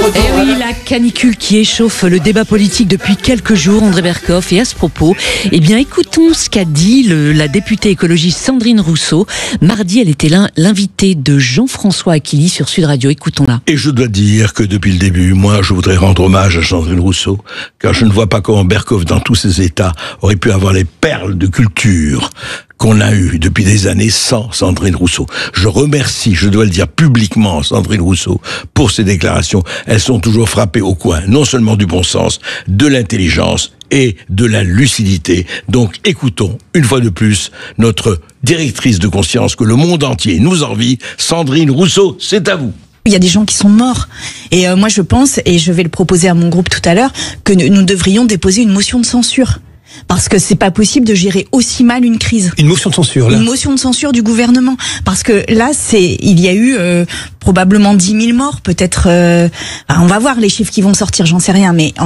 retour. Eh oui, la canicule qui échauffe le débat politique depuis quelques jours, André Berkoff. Et à ce propos, eh bien, écoutons ce qu'a dit la députée écologiste Sandrine Rousseau. Mardi, elle était l'invitée de Jean-François Aquili sur Sud Radio. Écoutons-la. Et je dois dire que depuis le début, moi, je voudrais rendre hommage à Sandrine Rousseau, car je ne vois pas comment Berkoff, dans tous ses états, aurait pu avoir les perles de culture qu'on a eu depuis des années sans Sandrine Rousseau. Je remercie, je dois le dire publiquement, Sandrine Rousseau pour ses déclarations. Elles sont toujours frappées au coin, non seulement du bon sens, de l'intelligence et de la lucidité. Donc écoutons, une fois de plus, notre directrice de conscience que le monde entier nous envie, Sandrine Rousseau, c'est à vous. Il y a des gens qui sont morts. Et moi je pense, et je vais le proposer à mon groupe tout à l'heure, que nous devrions déposer une motion de censure. Parce que c'est pas possible de gérer aussi mal une crise. Une motion de censure, là. Une motion de censure du gouvernement. Parce que là, il y a eu probablement 10 000 morts, peut-être. On va voir les chiffres qui vont sortir, j'en sais rien, mais.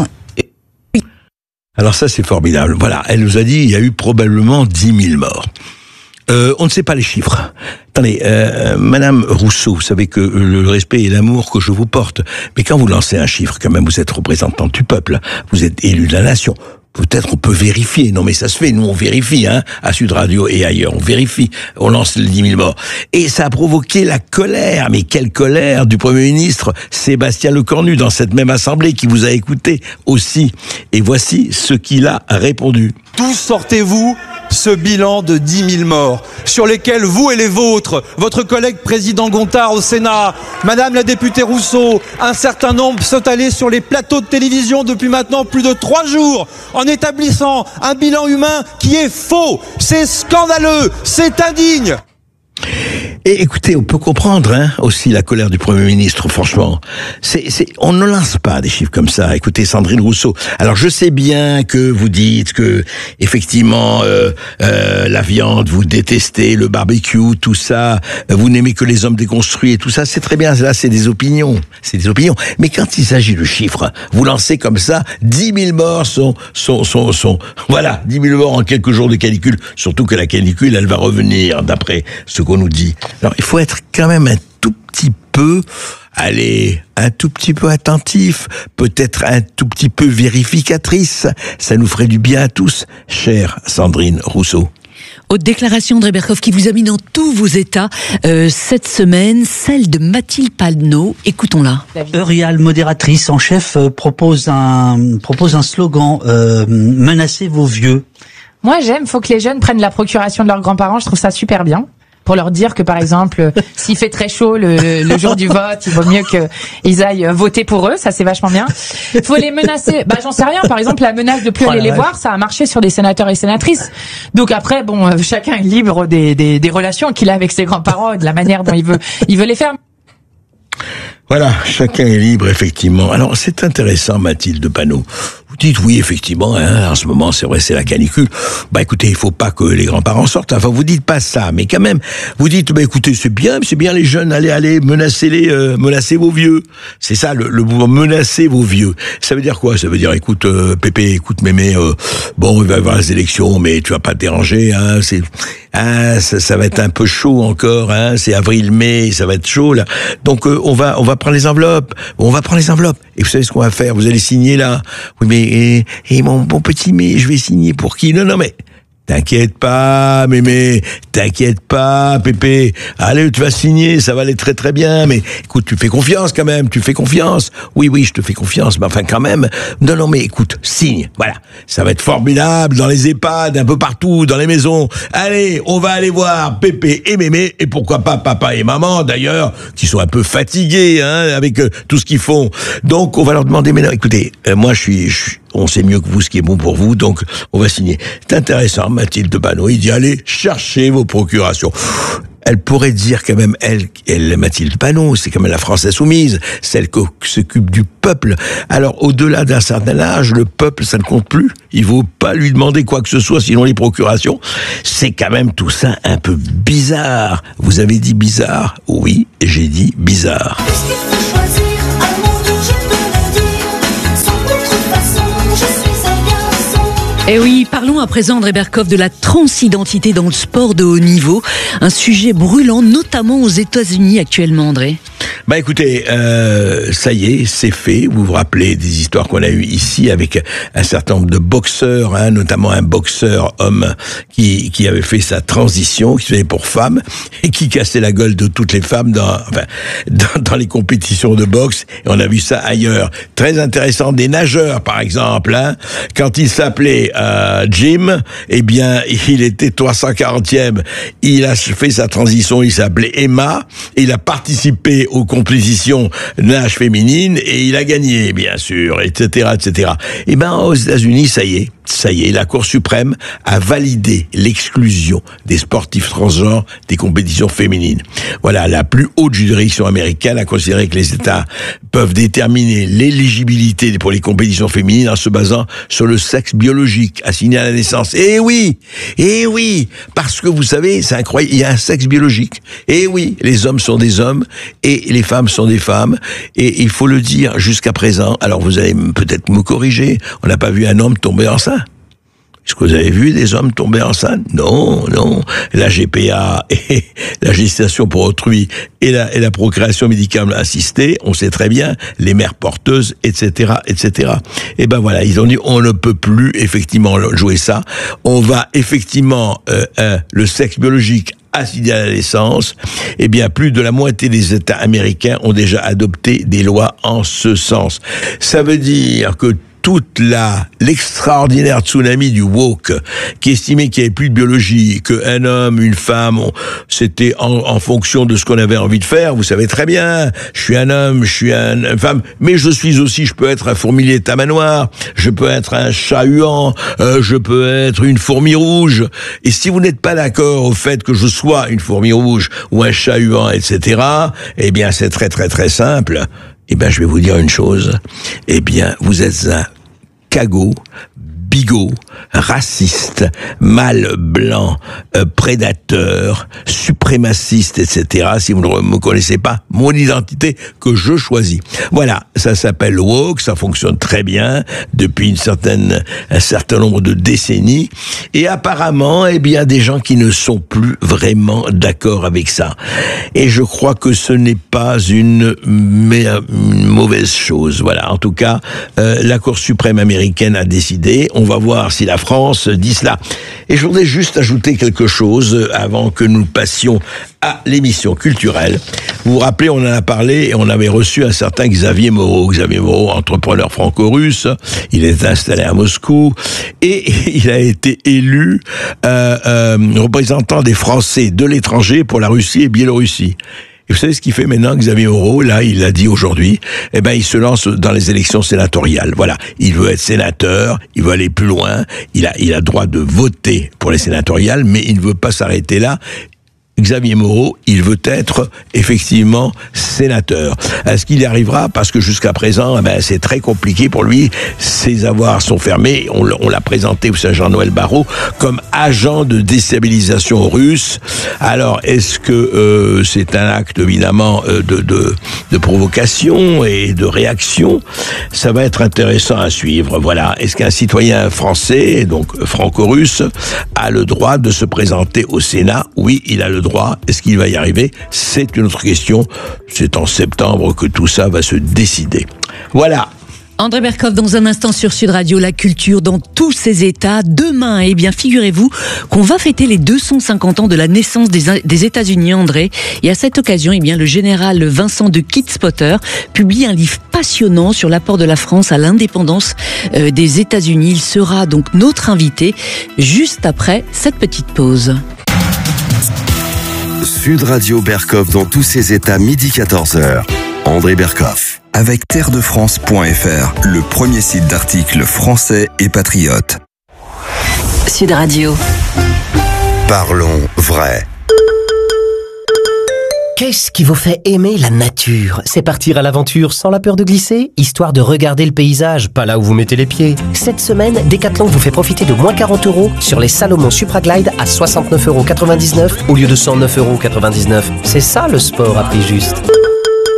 Alors ça, c'est formidable. Voilà, elle nous a dit il y a eu probablement 10 000 morts. On ne sait pas les chiffres. Attendez, Madame Rousseau, vous savez que le respect et l'amour que je vous porte, mais quand vous lancez un chiffre, quand même, vous êtes représentante du peuple, vous êtes élu de la nation. Peut-être on peut vérifier. Non, mais ça se fait. Nous, on vérifie, à Sud Radio et ailleurs. On vérifie. On lance les 10 000 morts. Et ça a provoqué la colère. Mais quelle colère du Premier ministre Sébastien Lecornu dans cette même assemblée qui vous a écouté aussi. Et voici ce qu'il a répondu. D'où sortez-vous ce bilan de 10 000 morts, sur lesquels vous et les vôtres, votre collègue président Gontard au Sénat, Madame la députée Rousseau, un certain nombre sont allés sur les plateaux de télévision depuis maintenant plus de 3 jours, en établissant un bilan humain qui est faux. C'est scandaleux, c'est indigne. Et écoutez, on peut comprendre aussi la colère du Premier ministre, franchement. On ne lance pas des chiffres comme ça. Écoutez, Sandrine Rousseau. Alors je sais bien que vous dites que effectivement la viande, vous détestez le barbecue, tout ça, vous n'aimez que les hommes déconstruits et tout ça, c'est très bien. Là, c'est des opinions. Mais quand il s'agit de chiffres, vous lancez comme ça 10 000 morts sont voilà, 10 000 morts en quelques jours de canicule. Surtout que la canicule, elle va revenir d'après ce qu'on nous dit. Alors, il faut être quand même un tout petit peu attentif, peut-être un tout petit peu vérificatrice. Ça nous ferait du bien à tous, chère Sandrine Rousseau. Autre déclaration d'André Berkoff qui vous a mis dans tous vos états cette semaine, celle de Mathilde Panot. Écoutons-la. Eurial, modératrice en chef, propose un slogan, menacez vos vieux. Moi, faut que les jeunes prennent la procuration de leurs grands-parents. Je trouve ça super bien. Pour leur dire que, par exemple, s'il fait très chaud le jour du vote, il vaut mieux qu'ils aillent voter pour eux. Ça, c'est vachement bien. Faut les menacer. J'en sais rien. Par exemple, la menace de plus aller les voir, ça a marché sur des sénateurs et sénatrices. Donc après, chacun est libre des relations qu'il a avec ses grands-parents et de la manière dont il veut les faire. Voilà, chacun est libre, effectivement. Alors, c'est intéressant, Mathilde Panot. Vous dites, oui, effectivement, en ce moment, c'est vrai, c'est la canicule. Écoutez, il faut pas que les grands-parents sortent. Enfin, vous dites pas ça, mais quand même, vous dites, écoutez, c'est bien les jeunes, allez, menacez vos vieux. C'est ça, le mouvement, menacer vos vieux. Ça veut dire quoi? Ça veut dire, écoute, Pépé, écoute, Mémé, il va y avoir les élections, mais tu vas pas te déranger, ça va être un peu chaud encore, c'est avril-mai, ça va être chaud, là. Donc, on va prendre les enveloppes. On va prendre les enveloppes. Et vous savez ce qu'on va faire? Vous allez signer là. Oui, mais, mon bon petit, mais je vais signer pour qui? Non, mais, t'inquiète pas, Mémé, t'inquiète pas, Pépé. Allez, tu vas signer, ça va aller très très bien. Mais écoute, tu fais confiance quand même, tu fais confiance. Oui, je te fais confiance, mais enfin quand même. Non, mais écoute, signe. Voilà, ça va être formidable dans les EHPAD, un peu partout, dans les maisons. Allez, on va aller voir Pépé et Mémé, et pourquoi pas papa et maman d'ailleurs, qui sont un peu fatigués avec tout ce qu'ils font. Donc on va leur demander, mais non, écoutez, moi on sait mieux que vous ce qui est bon pour vous, donc on va signer. C'est intéressant, Mathilde Panot, il dit, allez, cherchez vos procurations. Elle pourrait dire quand même, elle, Mathilde Panot, c'est quand même la France insoumise, celle qui s'occupe du peuple. Alors, au-delà d'un certain âge, le peuple, ça ne compte plus. Il vaut pas lui demander quoi que ce soit, sinon les procurations. C'est quand même tout ça un peu bizarre. Vous avez dit bizarre? Oui, j'ai dit bizarre. Et oui, parlons à présent, André Berkoff, de la transidentité dans le sport de haut niveau. Un sujet brûlant, notamment aux États-Unis actuellement, André. Bah écoutez, ça y est, c'est fait. Vous vous rappelez des histoires qu'on a eues ici avec un certain nombre de boxeurs, hein, notamment un boxeur homme qui avait fait sa transition, qui se faisait pour femme et qui cassait la gueule de toutes les femmes dans les compétitions de boxe. Et on a vu ça ailleurs. Très intéressant, des nageurs par exemple. Hein, quand il s'appelait Jim, eh bien il était 340e. Il a fait sa transition, il s'appelait Emma. Et il a participé aux compétitions nage féminine et il a gagné, bien sûr, etc., etc. Et ben aux États-Unis, ça y est, la Cour suprême a validé l'exclusion des sportifs transgenres des compétitions féminines. Voilà, la plus haute juridiction américaine a considéré que les États peuvent déterminer l'éligibilité pour les compétitions féminines en se basant sur le sexe biologique assigné à la naissance. Eh oui, parce que vous savez, c'est incroyable, il y a un sexe biologique. Eh oui, les hommes sont des hommes et les femmes sont des femmes. Et il faut le dire, jusqu'à présent, alors vous allez peut-être me corriger, on n'a pas vu un homme tomber enceinte. Est-ce que vous avez vu des hommes tomber enceintes? Non. La GPA et la gestation pour autrui et la procréation médicale assistée, on sait très bien, les mères porteuses, etc., etc. Et ben voilà, ils ont dit, on ne peut plus effectivement jouer ça. On va effectivement, le sexe biologique assigné à la naissance, eh bien, plus de la moitié des États américains ont déjà adopté des lois en ce sens. Ça veut dire que toute l'extraordinaire tsunami du woke, qui estimait qu'il n'y avait plus de biologie, qu'un homme, une femme, c'était en fonction de ce qu'on avait envie de faire. Vous savez très bien, je suis un homme, je suis une femme, mais je peux être un fourmilier tamanoir, je peux être un chat huant, je peux être une fourmi rouge. Et si vous n'êtes pas d'accord au fait que je sois une fourmi rouge ou un chat huant, etc., eh bien, c'est très, très, très simple. Eh bien, je vais vous dire une chose. Eh bien, vous êtes un cagot, bigot, raciste, mâle blanc, prédateur, suprémaciste, etc. Si vous ne me connaissez pas, mon identité que je choisis. Voilà, ça s'appelle woke, ça fonctionne très bien depuis un certain nombre de décennies. Et apparemment, eh bien, des gens qui ne sont plus vraiment d'accord avec ça. Et je crois que ce n'est pas une mauvaise chose. Voilà, en tout cas, la Cour suprême américaine a décidé. On va voir si la France dit cela. Et je voudrais juste ajouter quelque chose avant que nous passions à l'émission culturelle. Vous vous rappelez, on en a parlé et on avait reçu un certain Xavier Moreau. Xavier Moreau, entrepreneur franco-russe, il est installé à Moscou et il a été élu représentant des Français de l'étranger pour la Russie et Biélorussie. Et vous savez ce qu'il fait maintenant, Xavier Moreau? Là, il l'a dit aujourd'hui, eh ben, il se lance dans les élections sénatoriales. Voilà. Il veut être sénateur, il veut aller plus loin, il a droit de voter pour les sénatoriales, mais il ne veut pas s'arrêter là. Xavier Moreau, il veut être effectivement sénateur. Est-ce qu'il y arrivera? Parce que jusqu'à présent, c'est très compliqué pour lui. Ses avoirs sont fermés. On l'a présenté, vous savez, Jean-Noël Barrot, comme agent de déstabilisation russe. Alors, est-ce que c'est un acte évidemment de provocation et de réaction? Ça va être intéressant à suivre. Voilà. Est-ce qu'un citoyen français, donc franco-russe, a le droit de se présenter au Sénat? Oui, il a le droit. Est-ce qu'il va y arriver? C'est une autre question. C'est en septembre que tout ça va se décider. Voilà. André Berkoff, dans un instant sur Sud Radio, la culture dans tous ses états. Demain, eh bien, figurez-vous qu'on va fêter les 250 ans de la naissance des États-Unis, André. Et à cette occasion, eh bien, le général Vincent de Kidspotter publie un livre passionnant sur l'apport de la France à l'indépendance des États-Unis. Il sera donc notre invité juste après cette petite pause. Sud Radio Berkoff dans tous ses états, midi 14h. André Berkoff. Avec terredefrance.fr, le premier site d'articles français et patriotes. Sud Radio. Parlons vrai. Qu'est-ce qui vous fait aimer la nature? C'est partir à l'aventure sans la peur de glisser, histoire de regarder le paysage, pas là où vous mettez les pieds. Cette semaine, Decathlon vous fait profiter de moins 40 € sur les Salomon Supraglide à 69,99 € au lieu de 109,99 €. C'est ça le sport à prix juste.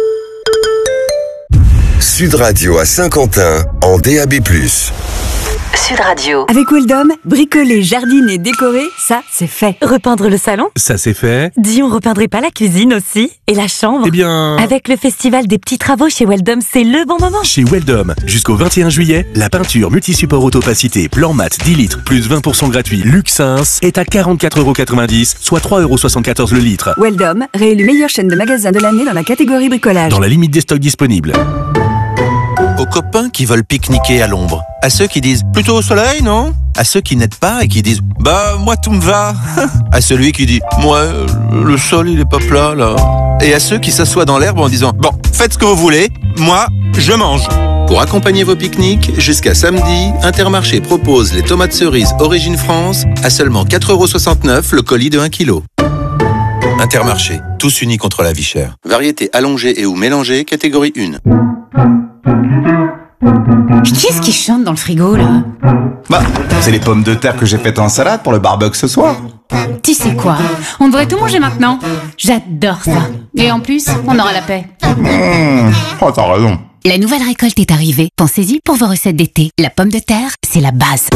Sud Radio à Saint-Quentin en DAB+. Sud Radio. Avec Weldom, bricoler, jardiner, décorer, ça, c'est fait. Repeindre le salon? Ça, c'est fait. Dis, on repeindrait pas la cuisine aussi? Et la chambre? Eh bien... Avec le festival des petits travaux chez Weldom, c'est le bon moment. Chez Weldom, jusqu'au 21 juillet, la peinture multi-support autopacité plan mat 10 litres plus 20% gratuit Luxins est à 44,90 €, soit 3,74 € le litre. Weldom, réélu meilleure chaîne de magasins de l'année dans la catégorie bricolage. Dans la limite des stocks disponibles. Aux copains qui veulent pique-niquer à l'ombre. À ceux qui disent plutôt au soleil, non? À ceux qui n'aident pas et qui disent bah moi tout me va. À celui qui dit moi le sol il est pas plat là. Et à ceux qui s'assoient dans l'herbe en disant bon faites ce que vous voulez, moi je mange. Pour accompagner vos pique-niques, jusqu'à samedi, Intermarché propose les tomates cerises Origine France à seulement 4,69 € le colis de 1 kg. Intermarché, tous unis contre la vie chère. Variété allongée et ou mélangée, catégorie 1. Qui est-ce qui chante dans le frigo, là? Bah, c'est les pommes de terre que j'ai faites en salade pour le barbecue ce soir. Tu sais quoi? On devrait tout manger maintenant. J'adore ça. Et en plus, on aura la paix. Oh, t'as raison. La nouvelle récolte est arrivée. Pensez-y pour vos recettes d'été. La pomme de terre, c'est la base.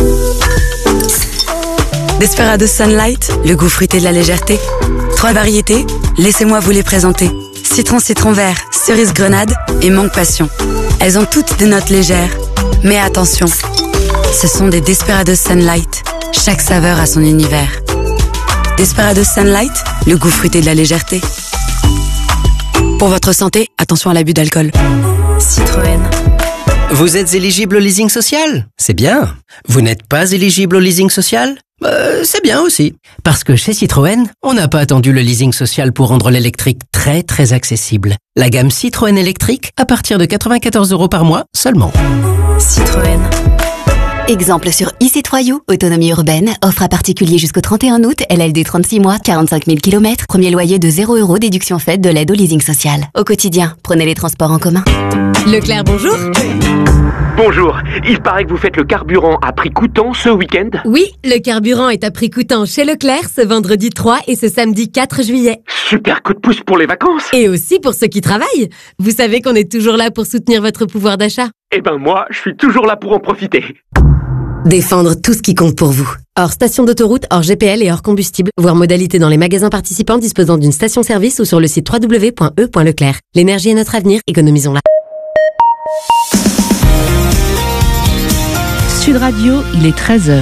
Desperados Sunlight, le goût fruité de la légèreté. 3 variétés, laissez-moi vous les présenter. Citron vert, cerise grenade et mangue passion. Elles ont toutes des notes légères. Mais attention, ce sont des Desperados Sunlight. Chaque saveur a son univers. Desperados Sunlight, le goût fruité de la légèreté. Pour votre santé, attention à l'abus d'alcool. Citroën. Vous êtes éligible au leasing social? C'est bien. Vous n'êtes pas éligible au leasing social? C'est bien aussi. Parce que chez Citroën, on n'a pas attendu le leasing social pour rendre l'électrique très très accessible. La gamme Citroën électrique à partir de 94 € par mois seulement. Citroën. Exemple sur e-C3U, autonomie urbaine, offre à particulier jusqu'au 31 août, LLD 36 mois, 45 000 km, premier loyer de 0 €, déduction faite de l'aide au leasing social. Au quotidien, prenez les transports en commun. Leclerc, bonjour. Bonjour, il paraît que vous faites le carburant à prix coûtant ce week-end? Oui, le carburant est à prix coûtant chez Leclerc ce vendredi 3 et ce samedi 4 juillet. Super coup de pouce pour les vacances. Et aussi pour ceux qui travaillent. Vous savez qu'on est toujours là pour soutenir votre pouvoir d'achat. Eh ben moi, je suis toujours là pour en profiter. Défendre tout ce qui compte pour vous. Hors station d'autoroute, hors GPL et hors combustible. Voir modalité dans les magasins participants disposant d'une station-service ou sur le site www.e.leclerc. L'énergie est notre avenir, économisons-la. Sud Radio, il est 13h.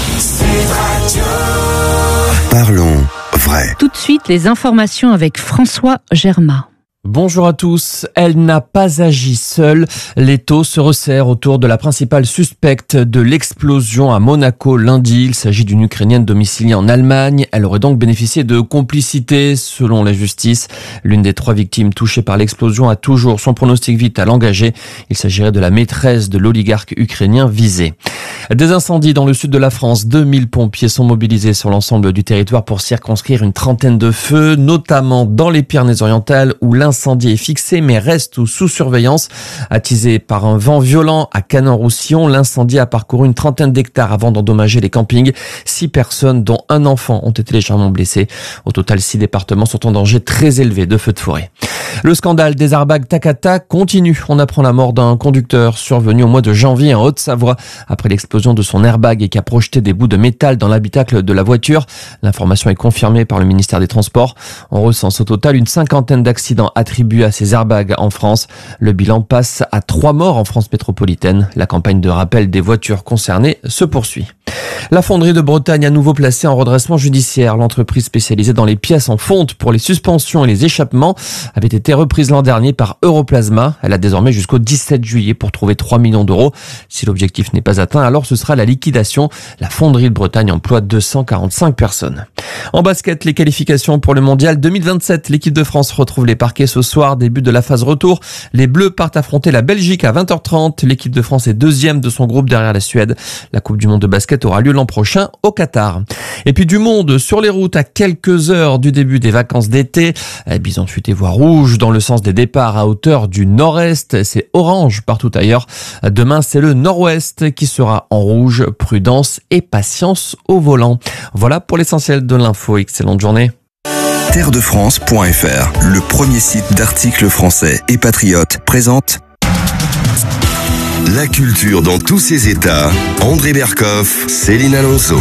Parlons vrai. Tout de suite, les informations avec François Germain. Bonjour à tous. Elle n'a pas agi seule. L'étau se resserre autour de la principale suspecte de l'explosion à Monaco lundi. Il s'agit d'une Ukrainienne domiciliée en Allemagne. Elle aurait donc bénéficié de complicité, selon la justice. L'une des 3 victimes touchées par l'explosion a toujours son pronostic vital engagé. Il s'agirait de la maîtresse de l'oligarque ukrainien visé. Des incendies dans le sud de la France. 2000 pompiers sont mobilisés sur l'ensemble du territoire pour circonscrire une trentaine de feux, notamment dans les Pyrénées-Orientales où l'incendie est fixé mais reste sous surveillance. Attisé par un vent violent à Canet-en-Roussillon, l'incendie a parcouru une trentaine d'hectares avant d'endommager les campings. 6 personnes, dont un enfant, ont été légèrement blessées. Au total, 6 départements sont en danger très élevé de feux de forêt. Le scandale des airbags Takata continue. On apprend la mort d'un conducteur survenu au mois de janvier en Haute-Savoie après l'explosion de son airbag et qui a projeté des bouts de métal dans l'habitacle de la voiture. L'information est confirmée par le ministère des Transports. On recense au total une 50aine d'accidents attribués à ces airbags en France. Le bilan passe à 3 morts en France métropolitaine. La campagne de rappel des voitures concernées se poursuit. La fonderie de Bretagne à nouveau placée en redressement judiciaire. L'entreprise spécialisée dans les pièces en fonte pour les suspensions et les échappements avait été reprise l'an dernier par Europlasma. Elle a désormais jusqu'au 17 juillet pour trouver 3 millions d'euros. Si l'objectif n'est pas atteint, alors ce sera la liquidation. La fonderie de Bretagne emploie 245 personnes. En basket, les qualifications pour le mondial 2027. L'équipe de France retrouve les parquets ce soir, début de la phase retour. Les Bleus partent affronter la Belgique à 20h30. L'équipe de France est deuxième de son groupe derrière la Suède. La Coupe du Monde de basket aura lieu l'an prochain au Qatar. Et puis du monde sur les routes à quelques heures du début des vacances d'été. Bison futé voie rouge dans le sens des départs à hauteur du nord-est. C'est orange partout ailleurs. Demain, c'est le nord-ouest qui sera en rouge. Prudence et patience au volant. Voilà pour l'essentiel de l'info. Excellente journée. Terredefrance.fr, le premier site d'articles français et patriotes, présente La culture dans tous ses états. André Berkoff, Céline Alonso.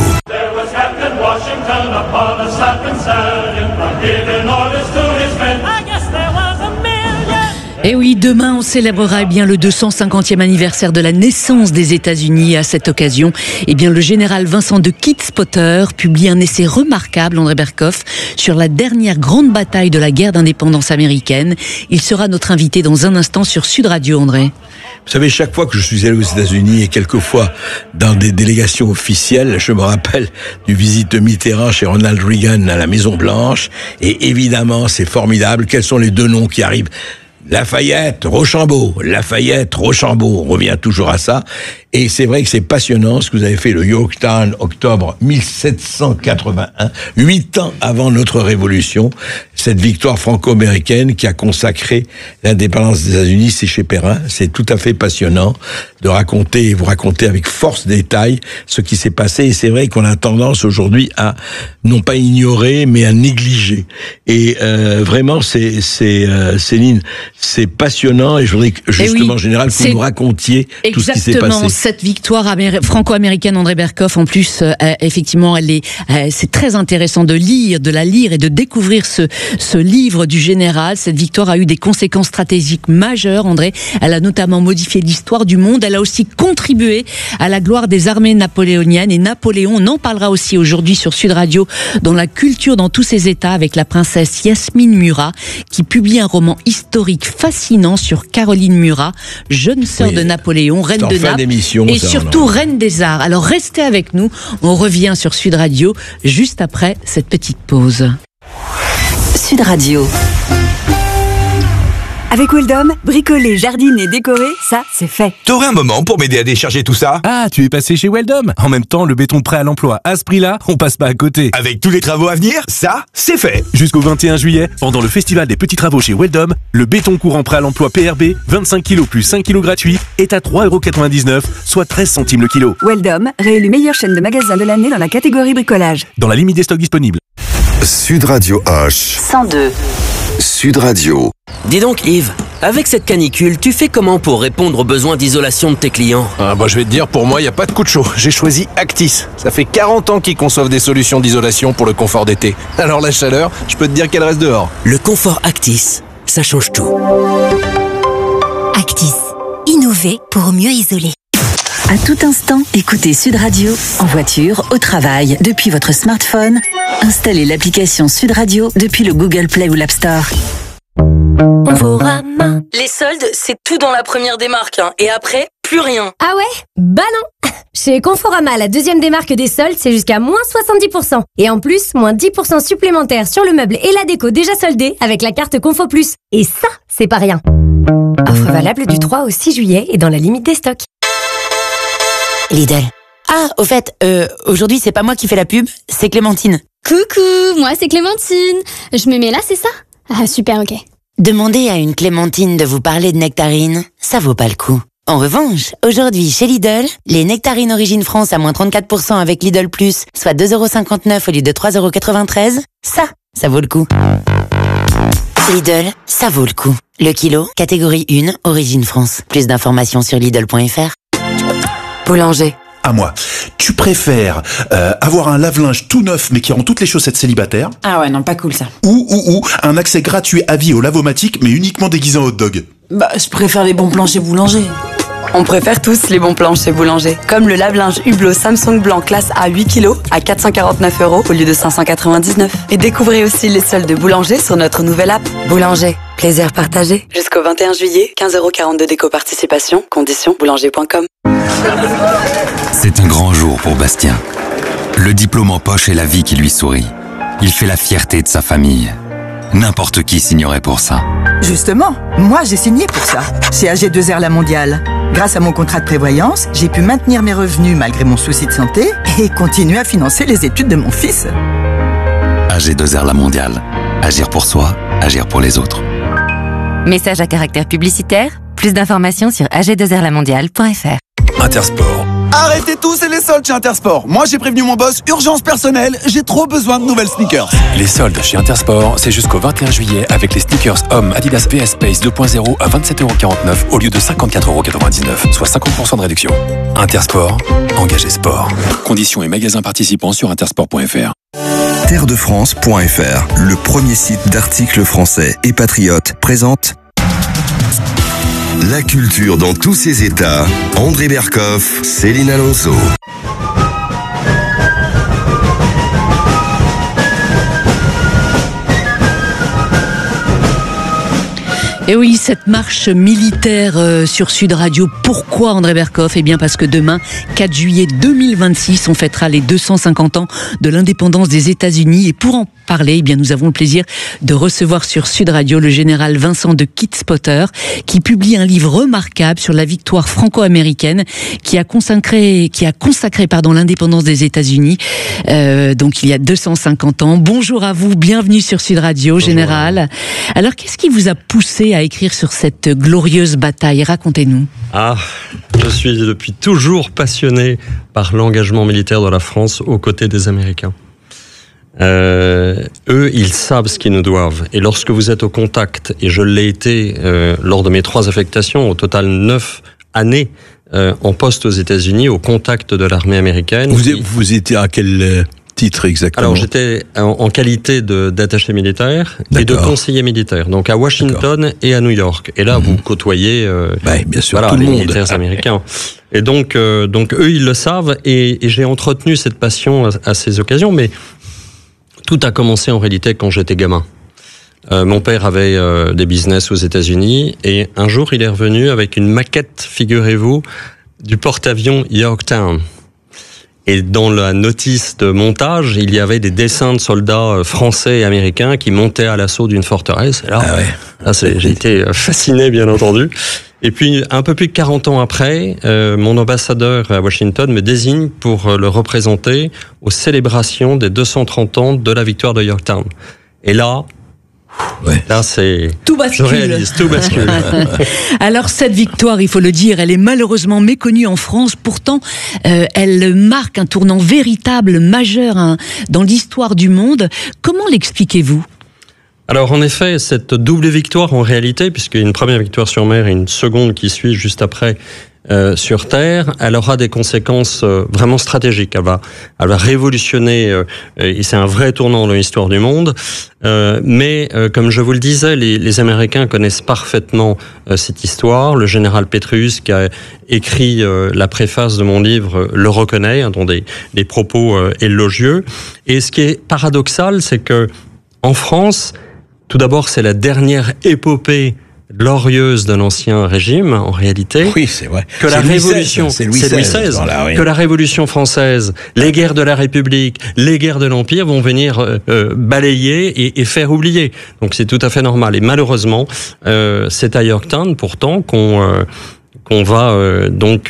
Et oui, demain, on célébrera bien le 250e anniversaire de la naissance des États-Unis. À cette occasion, le général Vincent de Kitzpotter publie un essai remarquable, André Berkoff, sur la dernière grande bataille de la guerre d'indépendance américaine. Il sera notre invité dans un instant sur Sud Radio, André. Vous savez, chaque fois que je suis allé aux États-Unis et quelquefois dans des délégations officielles, je me rappelle du visite de Mitterrand chez Ronald Reagan à la Maison-Blanche. Et évidemment, c'est formidable. Quels sont les deux noms qui arrivent ? Lafayette, Rochambeau. Lafayette, Rochambeau. On revient toujours à ça. Et c'est vrai que c'est passionnant ce que vous avez fait, le Yorktown, octobre 1781, 8 ans avant notre révolution. Cette victoire franco-américaine qui a consacré l'indépendance des États-Unis, c'est chez Perrin. C'est tout à fait passionnant de raconter et vous raconter avec force détail ce qui s'est passé. Et c'est vrai qu'on a tendance aujourd'hui à, non pas ignorer, mais à négliger. Et vraiment, Céline, c'est passionnant. Et je voudrais justement, en général, que vous nous racontiez tout ce qui s'est passé. Cette victoire franco-américaine, André Berkoff, en plus, effectivement, c'est très intéressant de la lire et de découvrir ce livre du général. Cette victoire a eu des conséquences stratégiques majeures, André. Elle a notamment modifié l'histoire du monde. Elle a aussi contribué à la gloire des armées napoléoniennes. Et Napoléon, on en parlera aussi aujourd'hui sur Sud Radio, dans la culture dans tous ses états, avec la princesse Yasmine Murat, qui publie un roman historique fascinant sur Caroline Murat, jeune sœur de Napoléon, reine de Naples. Et surtout reine des arts. Alors restez avec nous, on revient sur Sud Radio juste après cette petite pause. Sud Radio. Avec Weldom, bricoler, jardiner, décorer, ça, c'est fait. T'aurais un moment pour m'aider à décharger tout ça ? Ah, tu es passé chez Weldom. En même temps, le béton prêt à l'emploi, à ce prix-là, on passe pas à côté. Avec tous les travaux à venir, ça, c'est fait. Jusqu'au 21 juillet, pendant le festival des petits travaux chez Weldom, le béton courant prêt à l'emploi PRB, 25 kg plus 5 kg gratuit, est à 3,99 €, soit 13 centimes le kilo. Weldom, réélu meilleure chaîne de magasins de l'année dans la catégorie bricolage. Dans la limite des stocks disponibles. Sud Radio H. 102. Sud Radio. Dis donc Yves, avec cette canicule, tu fais comment pour répondre aux besoins d'isolation de tes clients ? Je vais te dire, pour moi, il n'y a pas de coup de chaud. J'ai choisi Actis. Ça fait 40 ans qu'ils conçoivent des solutions d'isolation pour le confort d'été. Alors la chaleur, je peux te dire qu'elle reste dehors. Le confort Actis, ça change tout. Actis, innover pour mieux isoler. À tout instant, écoutez Sud Radio, en voiture, au travail, depuis votre smartphone. Installez l'application Sud Radio depuis le Google Play ou l'App Store. Conforama. Les soldes, c'est tout dans la première démarque, et après, plus rien. Ah ouais ? Bah non. Chez Conforama, la deuxième démarque des soldes, c'est jusqu'à moins 70%. Et en plus, moins 10% supplémentaires sur le meuble et la déco déjà soldés avec la carte Confo Plus. Et ça, c'est pas rien. Offre valable du 3 au 6 juillet et dans la limite des stocks. Lidl. Ah, au fait, aujourd'hui, c'est pas moi qui fais la pub, c'est Clémentine. Coucou, moi c'est Clémentine. Je me mets là, c'est ça ? Ah, super, ok. Demandez à une Clémentine de vous parler de nectarines, ça vaut pas le coup. En revanche, aujourd'hui, chez Lidl, les nectarines Origine France à moins 34% avec Lidl Plus, soit 2,59 € au lieu de 3,93 €, ça vaut le coup. Lidl, ça vaut le coup. Le kilo, catégorie 1, Origine France. Plus d'informations sur Lidl.fr. Boulanger. À moi. Tu préfères avoir un lave-linge tout neuf mais qui rend toutes les chaussettes célibataires, Ah ouais, non, pas cool ça. ou un accès gratuit à vie au lavomatique mais uniquement déguisé en hot dog? Bah, je préfère les bons plans chez Boulanger. On préfère tous les bons plans chez Boulanger. Comme le lave-linge Hublot Samsung blanc classe A 8 kg à 449 € au lieu de 599. Et découvrez aussi les soldes de Boulanger sur notre nouvelle app. Boulanger, plaisir partagé. Jusqu'au 21 juillet, 15,42 € déco participation, conditions boulanger.com. C'est un grand jour pour Bastien. Le diplôme en poche est la vie qui lui sourit. Il fait la fierté de sa famille. N'importe qui signerait pour ça. Justement, moi j'ai signé pour ça, chez AG2R La Mondiale. Grâce à mon contrat de prévoyance, j'ai pu maintenir mes revenus malgré mon souci de santé et continuer à financer les études de mon fils. AG2R La Mondiale. Agir pour soi, agir pour les autres. Message à caractère publicitaire. Plus d'informations sur ag2rlamondiale.fr. Intersport, Arrêtez tout, c'est les soldes chez Intersport. Moi, j'ai prévenu mon boss, urgence personnelle, j'ai trop besoin de nouvelles sneakers. Les soldes chez Intersport, c'est jusqu'au 21 juillet avec les sneakers hommes Adidas VS Space 2.0 à 27,49€ au lieu de 54,99€, soit 50% de réduction. Intersport, engagé sport. Conditions et magasins participants sur intersport.fr. Terredefrance.fr, le premier site d'articles français et patriotes, présente la culture dans tous ses états. André Berkoff, Céline Alonso. Et oui, cette marche militaire sur Sud Radio. Pourquoi, André Berkoff ? Eh bien parce que demain, 4 juillet 2026, on fêtera les 250 ans de l'indépendance des États-Unis. Et pour en parler, eh bien nous avons le plaisir de recevoir sur Sud Radio le général Vincent de Kidspotter, qui publie un livre remarquable sur la victoire franco-américaine, qui a consacré l'indépendance des États-Unis. Donc il y a 250 ans. Bonjour à vous, bienvenue sur Sud Radio, bonjour, général. Alors qu'est-ce qui vous a poussé à écrire sur cette glorieuse bataille ? Racontez-nous. Je suis depuis toujours passionné par l'engagement militaire de la France aux côtés des Américains. Eux, ils savent ce qu'ils nous doivent. Et lorsque vous êtes au contact, et je l'ai été lors de mes 3 affectations, au total 9 années en poste aux États-Unis, au contact de l'armée américaine. Vous étiez à quel titre exactement ? Alors j'étais en qualité d'attaché militaire et de conseiller militaire, donc à Washington et à New York. Et là, vous côtoyez bien sûr, voilà, tout les le monde. militaires américains. Et donc eux, ils le savent, et j'ai entretenu cette passion à ces occasions, mais tout a commencé en réalité quand j'étais gamin. Mon père avait des business aux États-Unis, et un jour, il est revenu avec une maquette, figurez-vous, du porte-avions Yorktown. Et dans la notice de montage, il y avait des dessins de soldats français et américains qui montaient à l'assaut d'une forteresse. Et là, j'ai été fasciné, bien entendu. Et puis, un peu plus de 40 ans après, mon ambassadeur à Washington me désigne pour le représenter aux célébrations des 230 ans de la victoire de Yorktown. Et là, là c'est... Tout bascule. Je réalise, tout bascule. Alors cette victoire, il faut le dire, elle est malheureusement méconnue en France. Pourtant, elle marque un tournant véritable, majeur dans l'histoire du monde. Comment l'expliquez-vous ? Alors en effet, cette double victoire en réalité, puisqu'il y a une première victoire sur mer et une seconde qui suit juste après sur terre, elle aura des conséquences vraiment stratégiques. Elle va révolutionner, et c'est un vrai tournant dans l'histoire du monde. Mais comme je vous le disais, les Américains connaissent parfaitement cette histoire. Le général Petraeus, qui a écrit la préface de mon livre, le reconnaît, dont des propos élogieux. Et ce qui est paradoxal, c'est que en France, tout d'abord, c'est la dernière épopée glorieuse d'un ancien régime, en réalité. Oui, c'est vrai. Que la Révolution, c'est Louis XVI, que la Révolution française, les guerres de la République, les guerres de l'Empire vont venir balayer et faire oublier. Donc c'est tout à fait normal. Et malheureusement, c'est à Yorktown, pourtant, qu'on va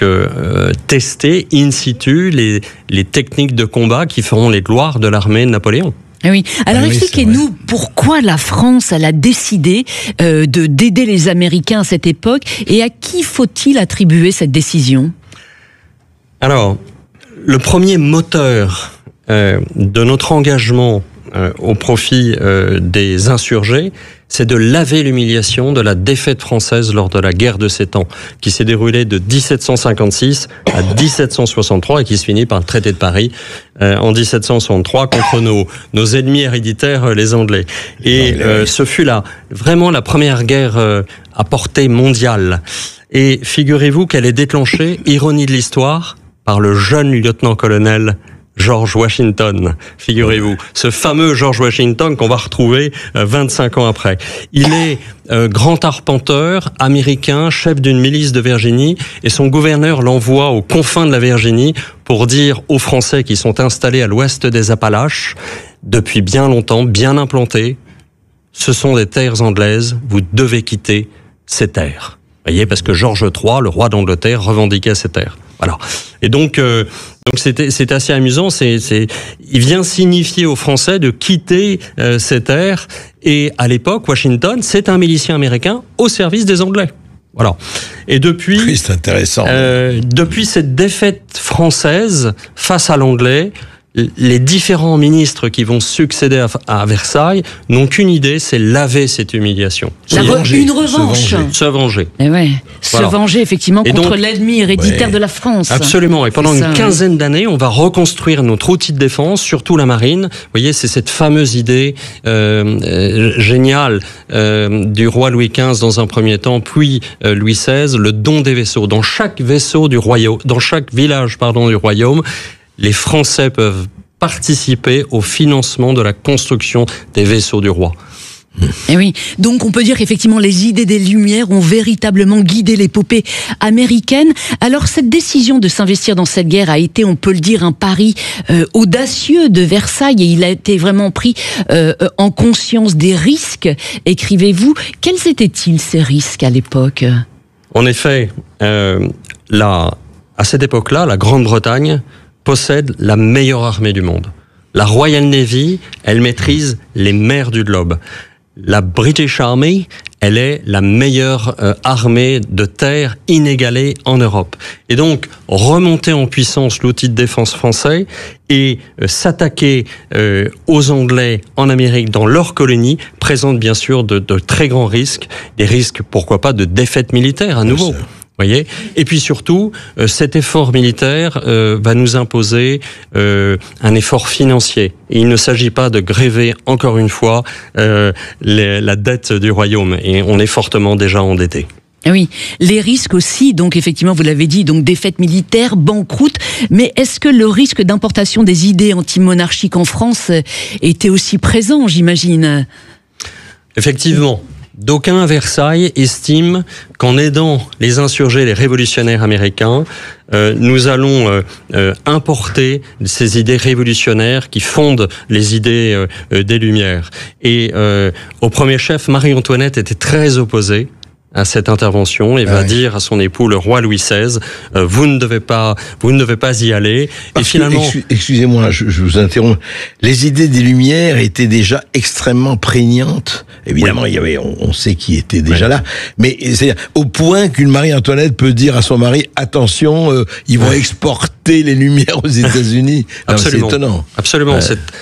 tester in situ les techniques de combat qui feront les gloires de l'armée de Napoléon. Oui. Alors expliquez-nous pourquoi la France elle a décidé d'aider les Américains à cette époque, et à qui faut-il attribuer cette décision ? Alors, le premier moteur de notre engagement au profit des insurgés, c'est de laver l'humiliation de la défaite française lors de la guerre de 7 ans, qui s'est déroulée de 1756 à 1763 et qui se finit par le traité de Paris en 1763 contre nos ennemis héréditaires, les Anglais. Et ce fut vraiment la première guerre à portée mondiale. Et figurez-vous qu'elle est déclenchée, ironie de l'histoire, par le jeune lieutenant-colonel George Washington, figurez-vous. Ce fameux George Washington qu'on va retrouver 25 ans après. Il est grand arpenteur américain, chef d'une milice de Virginie, et son gouverneur l'envoie aux confins de la Virginie pour dire aux Français qui sont installés à l'ouest des Appalaches, depuis bien longtemps, bien implantés, ce sont des terres anglaises, vous devez quitter ces terres. Vous voyez, parce que George III, le roi d'Angleterre, revendiquait ces terres. Voilà. Et donc c'est assez amusant. Il vient signifier aux Français de quitter ces terres. Et à l'époque, Washington, c'est un milicien américain au service des Anglais. Voilà. Et depuis, oui, c'est intéressant. Depuis cette défaite française face à l'anglais, les différents ministres qui vont succéder à Versailles n'ont qu'une idée, c'est laver cette humiliation. Une revanche. Se venger. Et ouais. Se venger effectivement contre l'ennemi héréditaire de la France. Absolument. Et pendant une quinzaine d'années, on va reconstruire notre outil de défense, surtout la marine. Vous voyez, c'est cette fameuse idée géniale du roi Louis XV dans un premier temps, puis Louis XVI, le don des vaisseaux. Dans chaque vaisseau du royaume, dans chaque village, du royaume, les Français peuvent participer au financement de la construction des vaisseaux du roi. Et oui, donc on peut dire qu'effectivement les idées des Lumières ont véritablement guidé l'épopée américaine. Alors cette décision de s'investir dans cette guerre a été, on peut le dire, un pari audacieux de Versailles, et il a été vraiment pris en conscience des risques. Écrivez-vous, quels étaient-ils ces risques à l'époque ? En effet, à cette époque-là, la Grande-Bretagne possède la meilleure armée du monde. La Royal Navy, elle maîtrise les mers du globe. La British Army, elle est la meilleure armée de terre inégalée en Europe. Et donc, remonter en puissance l'outil de défense français et s'attaquer aux Anglais en Amérique, dans leurs colonies, présente bien sûr de très grands risques. Des risques, pourquoi pas, de défaite militaire à nouveau. Voyez. Et puis surtout, cet effort militaire va nous imposer un effort financier. Et il ne s'agit pas de gréver encore une fois la dette du royaume. Et on est fortement déjà endetté. Oui, les risques aussi, donc effectivement, vous l'avez dit, donc défaite militaire, banqueroute. Mais est-ce que le risque d'importation des idées antimonarchiques en France était aussi présent, j'imagine ? Effectivement. D'aucuns à Versailles estiment qu'en aidant les insurgés, les révolutionnaires américains, nous allons importer ces idées révolutionnaires qui fondent les idées des Lumières. Et au premier chef, Marie-Antoinette était très opposée à cette intervention et va dire à son époux, le roi Louis XVI, vous ne devez pas y aller. Parce et finalement, excusez-moi, je vous interromps. Les idées des Lumières étaient déjà extrêmement prégnantes. Évidemment, il y avait, on sait qui était déjà là, mais c'est au point qu'une Marie-Antoinette peut dire à son mari, attention, ils vont exporter les Lumières aux États-Unis. Absolument. C'est étonnant. Absolument,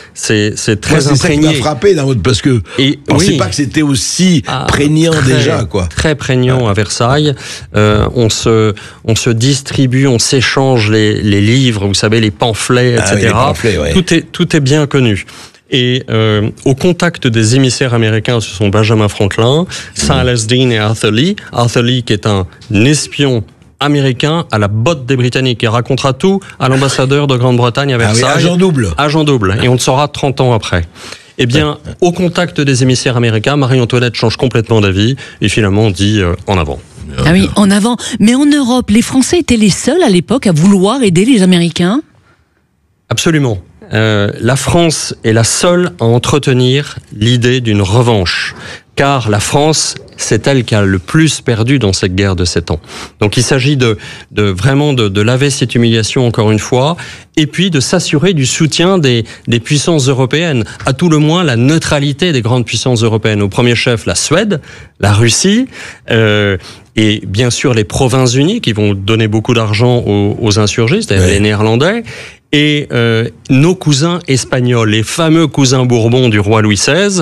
c'est très imprégné. C'est ça qui m'a frappé parce que on ne sait pas que c'était aussi prégnant déjà, quoi. Très prégnant à Versailles. On se distribue, on s'échange les livres, vous savez, les pamphlets, etc. Oui, les pamphlets, tout est bien connu. Et au contact des émissaires américains, ce sont Benjamin Franklin, Silas Deane et Arthur Lee. Arthur Lee qui est un espion américain à la botte des Britanniques. Il racontera tout à l'ambassadeur de Grande-Bretagne à Versailles. Agent double. Agent double. Et on le saura 30 ans après. Eh bien, au contact des émissaires américains, Marie-Antoinette change complètement d'avis et finalement dit en avant. Ah oui, en avant. Mais en Europe, les Français étaient les seuls à l'époque à vouloir aider les Américains ? Absolument. La France est la seule à entretenir l'idée d'une revanche. Car la France, c'est elle qui a le plus perdu dans cette guerre de 7 ans. Donc il s'agit vraiment de laver cette humiliation encore une fois, et puis de s'assurer du soutien des puissances européennes, à tout le moins la neutralité des grandes puissances européennes. Au premier chef, la Suède, la Russie, et bien sûr les Provinces-Unies qui vont donner beaucoup d'argent aux insurgés, c'est-à-dire les Néerlandais, et nos cousins espagnols, les fameux cousins bourbons du roi Louis XVI,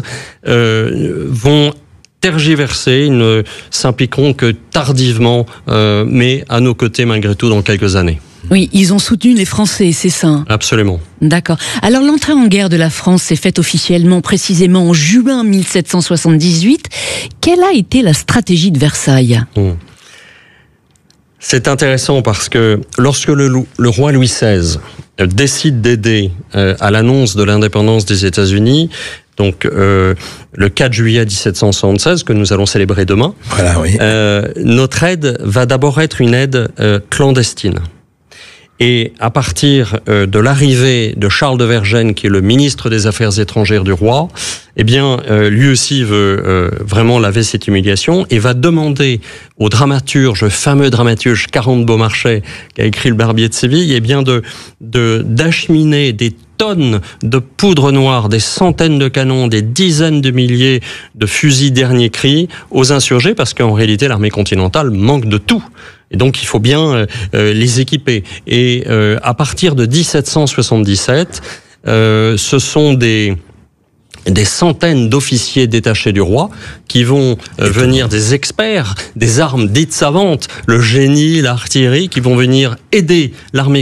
vont tergiverser, ils ne s'impliqueront que tardivement, mais à nos côtés malgré tout dans quelques années. Oui, ils ont soutenu les Français, c'est ça ? Absolument. D'accord. Alors l'entrée en guerre de la France s'est faite officiellement, précisément en juin 1778. Quelle a été la stratégie de Versailles ? C'est intéressant parce que lorsque le roi Louis XVI décide d'aider à l'annonce de l'indépendance des États-Unis, donc le 4 juillet 1776, que nous allons célébrer demain, voilà, oui. Notre aide va d'abord être une aide clandestine. Et à partir de l'arrivée de Charles de Vergennes, qui est le ministre des Affaires étrangères du roi, eh bien, lui aussi veut vraiment laver cette humiliation et va demander au dramaturge, le fameux dramaturge Caron de Beaumarchais, qui a écrit Le Barbier de Séville, eh bien d'acheminer des tonnes de poudre noire, des centaines de canons, des dizaines de milliers de fusils dernier cri aux insurgés, parce qu'en réalité, l'armée continentale manque de tout. Et donc, il faut bien les équiper. Et à partir de 1777, ce sont des centaines d'officiers détachés du roi qui vont venir, des experts, des armes dites savantes, le génie, l'artillerie, qui vont venir aider l'armée